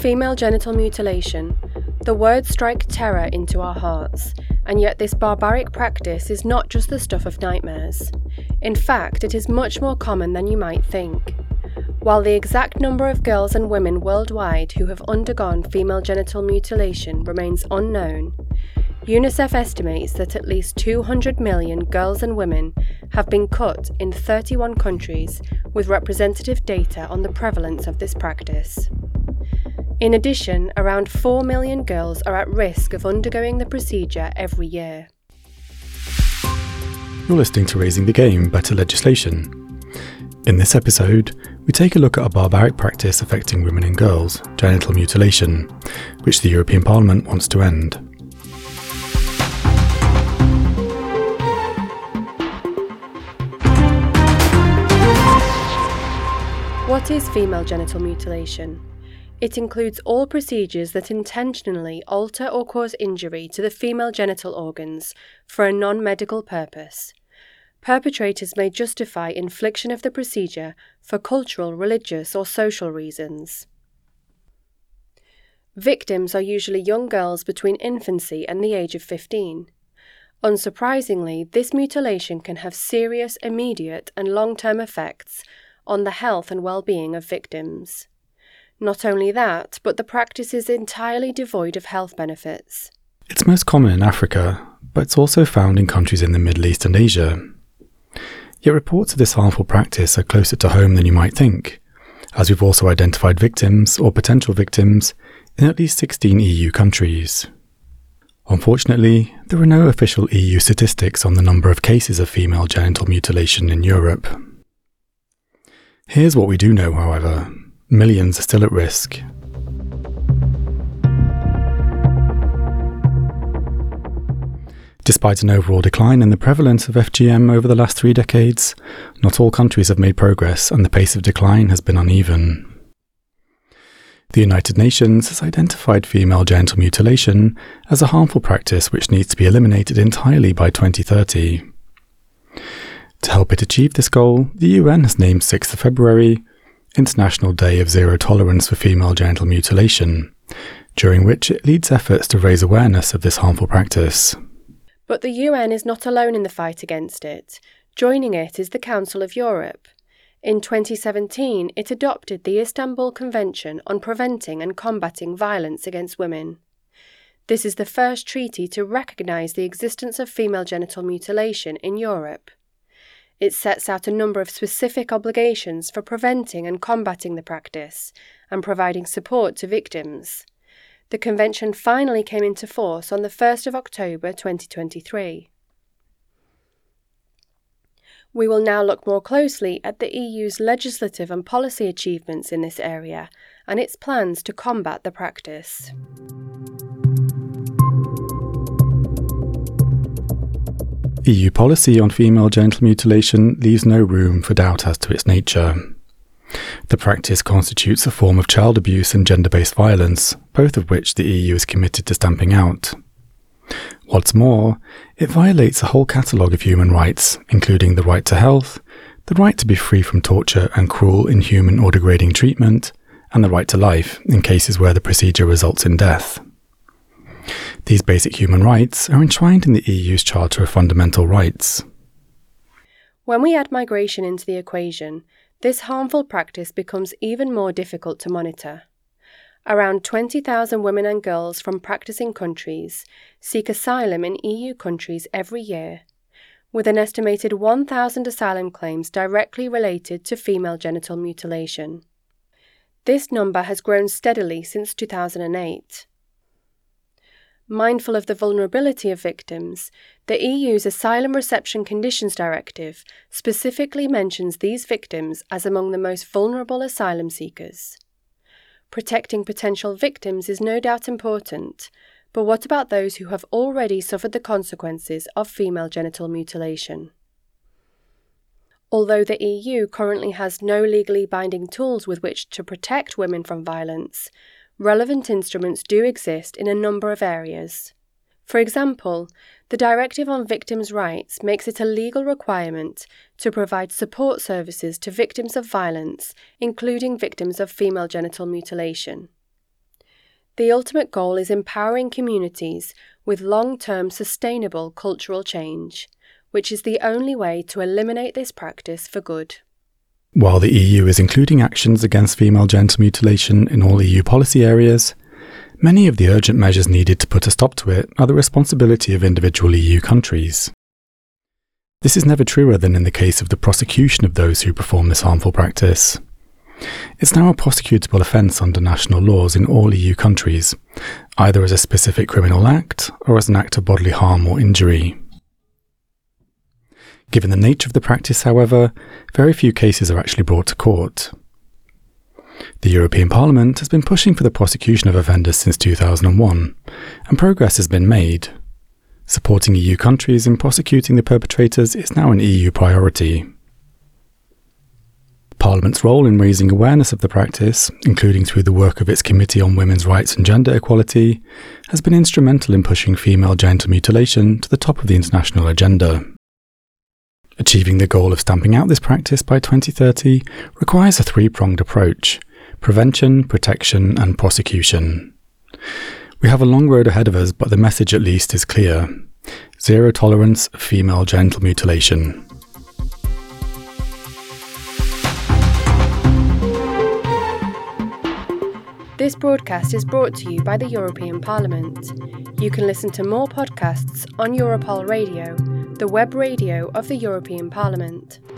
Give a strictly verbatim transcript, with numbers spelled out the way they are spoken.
Female genital mutilation. The words strike terror into our hearts, and yet this barbaric practice is not just the stuff of nightmares. In fact, it is much more common than you might think. While the exact number of girls and women worldwide who have undergone female genital mutilation remains unknown, UNICEF estimates that at least two hundred million girls and women have been cut in thirty-one countries, with representative data on the prevalence of this practice. In addition, around four million girls are at risk of undergoing the procedure every year. You're listening to Raising the Game, Better Legislation. In this episode, we take a look at a barbaric practice affecting women and girls, genital mutilation, which the European Parliament wants to end. What is female genital mutilation? It includes all procedures that intentionally alter or cause injury to the female genital organs for a non-medical purpose. Perpetrators may justify infliction of the procedure for cultural, religious, or social reasons. Victims are usually young girls between infancy and the age of fifteen. Unsurprisingly, this mutilation can have serious, immediate, and long-term effects on the health and well-being of victims. Not only that, but the practice is entirely devoid of health benefits. It's most common in Africa, but it's also found in countries in the Middle East and Asia. Yet reports of this harmful practice are closer to home than you might think, as we've also identified victims or potential victims in at least sixteen E U countries. Unfortunately, there are no official E U statistics on the number of cases of female genital mutilation in Europe. Here's what we do know, however. Millions are still at risk. Despite an overall decline in the prevalence of F G M over the last three decades, not all countries have made progress and the pace of decline has been uneven. The United Nations has identified female genital mutilation as a harmful practice which needs to be eliminated entirely by twenty thirty. To help it achieve this goal, the U N has named sixth of February International Day of Zero Tolerance for Female Genital Mutilation, during which it leads efforts to raise awareness of this harmful practice. But the U N is not alone in the fight against it. Joining it is the Council of Europe. In twenty seventeen, it adopted the Istanbul Convention on Preventing and Combating Violence Against Women. This is the first treaty to recognise the existence of female genital mutilation in Europe. It sets out a number of specific obligations for preventing and combating the practice and providing support to victims. The convention finally came into force on the first of October twenty twenty-three. We will now look more closely at the E U's legislative and policy achievements in this area and its plans to combat the practice. E U policy on female genital mutilation leaves no room for doubt as to its nature. The practice constitutes a form of child abuse and gender-based violence, both of which the E U is committed to stamping out. What's more, it violates a whole catalogue of human rights, including the right to health, the right to be free from torture and cruel, inhuman or degrading treatment, and the right to life in cases where the procedure results in death. These basic human rights are enshrined in the E U's Charter of Fundamental Rights. When we add migration into the equation, this harmful practice becomes even more difficult to monitor. Around twenty thousand women and girls from practicing countries seek asylum in E U countries every year, with an estimated one thousand asylum claims directly related to female genital mutilation. This number has grown steadily since two thousand eight. Mindful of the vulnerability of victims, the E U's Asylum Reception Conditions Directive specifically mentions these victims as among the most vulnerable asylum seekers. Protecting potential victims is no doubt important, but what about those who have already suffered the consequences of female genital mutilation? Although the E U currently has no legally binding tools with which to protect women from violence, relevant instruments do exist in a number of areas. For example, the Directive on Victims' Rights makes it a legal requirement to provide support services to victims of violence, including victims of female genital mutilation. The ultimate goal is empowering communities with long-term sustainable cultural change, which is the only way to eliminate this practice for good. While the E U is including actions against female genital mutilation in all E U policy areas, many of the urgent measures needed to put a stop to it are the responsibility of individual E U countries. This is never truer than in the case of the prosecution of those who perform this harmful practice. It's now a prosecutable offence under national laws in all E U countries, either as a specific criminal act or as an act of bodily harm or injury. Given the nature of the practice, however, very few cases are actually brought to court. The European Parliament has been pushing for the prosecution of offenders since two thousand one, and progress has been made. Supporting E U countries in prosecuting the perpetrators is now an E U priority. Parliament's role in raising awareness of the practice, including through the work of its Committee on Women's Rights and Gender Equality, has been instrumental in pushing female genital mutilation to the top of the international agenda. Achieving the goal of stamping out this practice by twenty thirty requires a three-pronged approach: prevention, protection, and prosecution. We have a long road ahead of us, but the message at least is clear: zero tolerance of female genital mutilation. This broadcast is brought to you by the European Parliament. You can listen to more podcasts on Europol Radio, the web radio of the European Parliament.